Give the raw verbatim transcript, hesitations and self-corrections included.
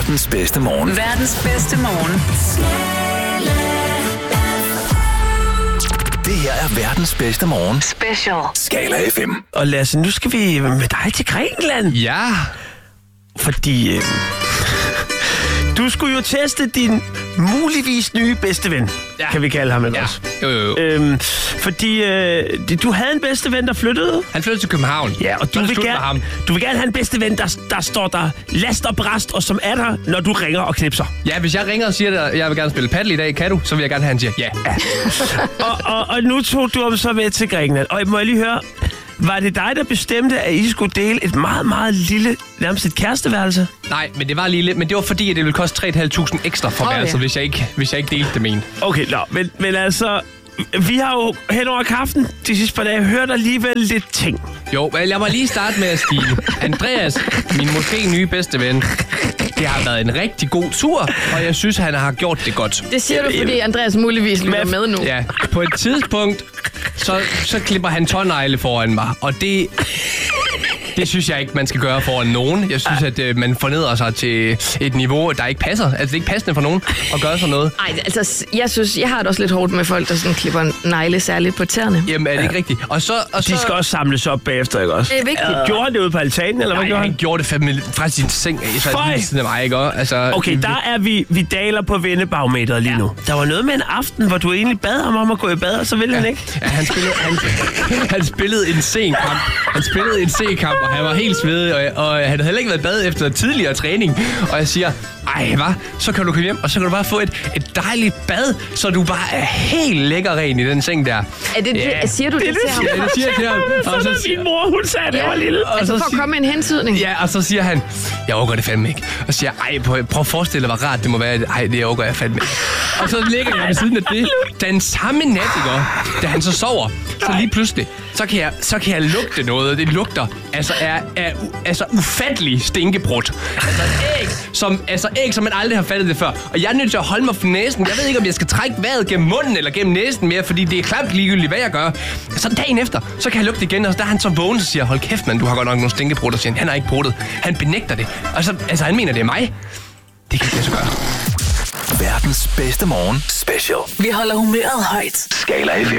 Verdens bedste morgen. Verdens bedste morgen. Det her er verdens bedste morgen. Special. Skala F M. Og Lasse, nu skal vi med dig til Grækenland. Ja. Fordi øh, du skulle jo teste din muligvis nye bedste ven. Ja. Kan vi kalde ham, ikke Ja. også? Jo, jo, jo. Øhm, fordi øh, du havde en bedste ven, der flyttede. Han flyttede til København. Ja, og Så du er det vil, slut med gerne, ham. du vil gerne have en bedste ven, der, der står der last og brast, og som er der, når du ringer og knipser. Ja, hvis jeg ringer og siger, at jeg vil gerne spille paddle i dag, kan du? Så vil jeg gerne have, han siger ja. ja. og, og, og nu tog du ham så med til Grækenland. Og må jeg lige høre, var det dig, der bestemte, at I skulle dele et meget, meget lille, nærmest et kæresteværelse? Nej, men det var lige lidt. Men det var fordi, at det ville koste tre tusind fem hundrede ekstra for Oh, værelset, ja. hvis jeg ikke, hvis jeg ikke delte det med en. Okay, nå, men, men altså, vi har jo hen over kaften de sidste par dage hørt alligevel lidt ting. Jo, men jeg må lige starte med at sige, Andreas, min måske nye bedste ven, det har været en rigtig god tur, og jeg synes, han har gjort det godt. Det siger du, fordi Andreas muligvis lytter med nu. Ja, på et tidspunkt, så, så klipper han tånegle foran mig, og det... Det synes jeg ikke, man skal gøre foran nogen. Jeg synes, at øh, man fornedrer sig til et niveau, der ikke passer. Altså, det er ikke passende for nogen at gøre sådan noget. Ej, altså, jeg synes, jeg har det også lidt hårdt med folk, der sådan klipper negle særligt på tæerne. Jamen, er det ikke rigtigt? Og så, og så... De skal også samles op bagefter, ikke også? Det er vigtigt. Ja. Gjorde han det ude på altanen, eller hvad Nej, gjorde han? han gjorde det fandme fra sin seng af, så Føj! lige siden af mig, ikke? Og, altså, Okay, der er vi, vi daler på vennebarometeret lige nu. Der var noget med en aften, hvor du egentlig bad ham om at gå i bad, og så ville ja. han ikke. Ja, han spillede, han, han spillede en sen kamp. Han spillede en sen kamp, og han var helt svedig, og, og han havde heller ikke været i bad efter tidligere træning. Og jeg siger, ej, hvad? Så kan du komme hjem, og så kan du bare få et, et dejligt bad, så du bare er helt lækker ren i den seng der. Er det, Ja. Siger du det, det til ham? Ja, det siger jeg til ham. Og Sådan så, er min mor, hun sagde, det var lille. og Altså så for at siger- komme med en hensydning. Ja, og så siger han, jeg overgår det fandme ikke. Og så siger jeg, ej, prøv, prøv at forestille dig, hvor rart det må være. Ej, det overgår jeg fandme ikke. Og så ligger jeg ved siden af det. Den samme nat, ikke, da han så sover, så lige pludselig, så kan jeg, så kan jeg lugte noget. Det lugter altså er, er u- altså ufattelig stinkebrud. Altså æg, som, altså æg, som man aldrig har fattet det før. Og jeg er nødt til at holde mig for næsen. Jeg ved ikke, om jeg skal trække vejret gennem munden eller gennem næsen mere, fordi det er klamt ligegyldigt, hvad jeg gør. Så dagen efter, så kan jeg lugte igen, og der er han så vågen, så siger jeg, hold kæft, mand, du har godt nok nogle stinkebrud, og siger han, han har ikke brudt. Han benægter det. Og så, altså, han mener, det er mig. Det kan jeg så gøre. Verdens bedste morgen. Special. Vi holder humøret højt. Skala F M.